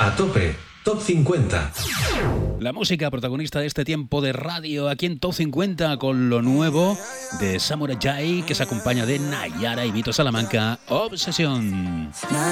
A tope, Top 50. La música protagonista de este tiempo de radio aquí en Top 50 con lo nuevo de Samurai Jai, que se acompaña de Nayara y Vito Salamanca, Obsesión.